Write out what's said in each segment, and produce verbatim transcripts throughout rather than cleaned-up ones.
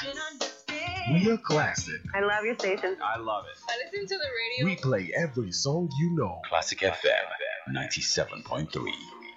We're classic. I love your station. I love it. I listen to the radio. We play every song you know. Classic F M ninety-seven point three.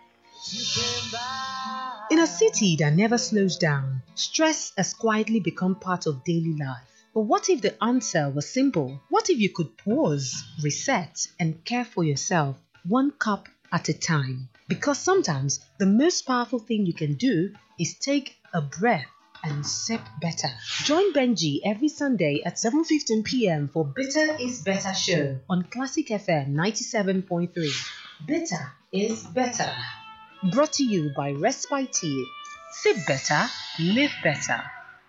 In a city that never slows down, stress has quietly become part of daily life. But what if the answer was simple? What if you could pause, reset, and care for yourself one cup at a time? Because sometimes the most powerful thing you can do is take a breath and sip better. Join Benji every Sunday at seven fifteen p.m. for Bitter is Better show on Classic F M ninety-seven point three. Bitter is better. Brought to you by Respite Tea. Sip better, live better.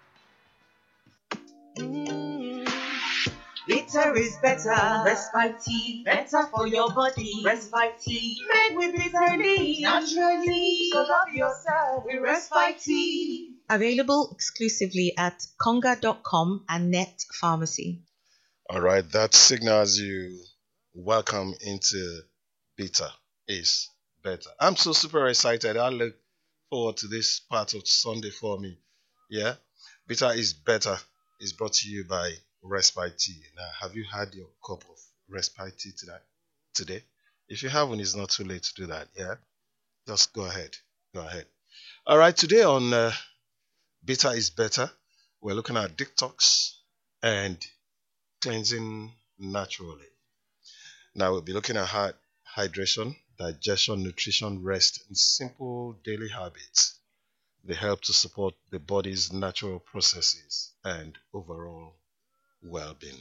Bitter is better. Respite tea, better for your body. Respite tea, made with bitter leaves, naturally. So love yourself with Respite tea. Available exclusively at conga dot com and Net Pharmacy. All right, that signals you welcome into Bitter is Better. I'm so super excited. I look forward to this part of Sunday for me. Yeah, Bitter is Better is brought to you by Respite Tea. Now, have you had your cup of Respite Tea today? Today, if you haven't, it's not too late to do that. Yeah, just go ahead. Go ahead. All right, today on uh, Bitter is Better, we're looking at detox and cleansing naturally. Now we'll be looking at hy- hydration, digestion, nutrition, rest, and simple daily habits. They help to support the body's natural processes and overall well-being.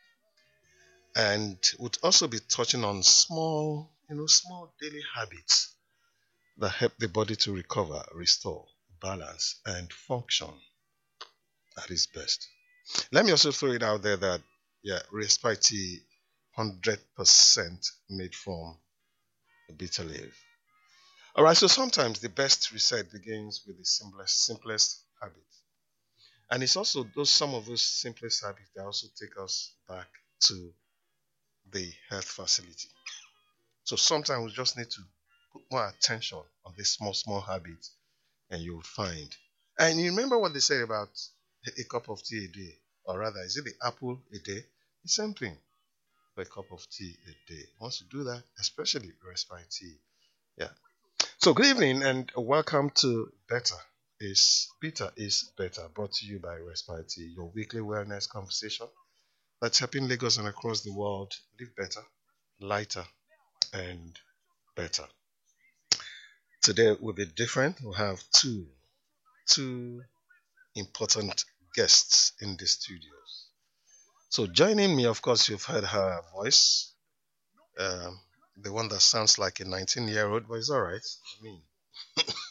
And we'll also be touching on small, you know, small daily habits that help the body to recover, restore, balance, and function at its best. Let me also throw it out there that, yeah, Respite Tea, one hundred percent made from bitter leaf. All right, so sometimes the best reset begins with the simplest, simplest habit. And it's also those some of those simplest habits that also take us back to the health facility. So sometimes we just need to put more attention on these small, small habits, and you'll find. And you remember what they say about a cup of tea a day, or rather, is it the apple a day? The same thing for a cup of tea a day. Once you do that, especially Respite Tea, yeah. So good evening and welcome to Better is Bitter is Better, brought to you by Respite Tea, your weekly wellness conversation that's helping Lagos and across the world live better, lighter, and better. Today will be different. We'll have two two important guests in the studios. So joining me, of course, you've heard her voice, um, the one that sounds like a nineteen-year-old, but it's all right. I mean,